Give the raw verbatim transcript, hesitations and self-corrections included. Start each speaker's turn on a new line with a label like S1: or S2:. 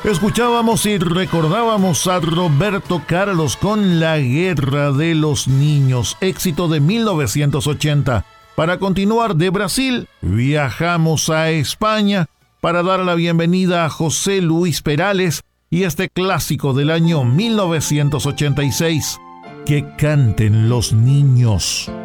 S1: Escuchábamos y recordábamos a Roberto Carlos con La Guerra de los Niños, éxito de mil novecientos ochenta. Para continuar de Brasil, viajamos a España para dar la bienvenida a José Luis Perales y este clásico del año mil novecientos ochenta y seis, Que canten los niños.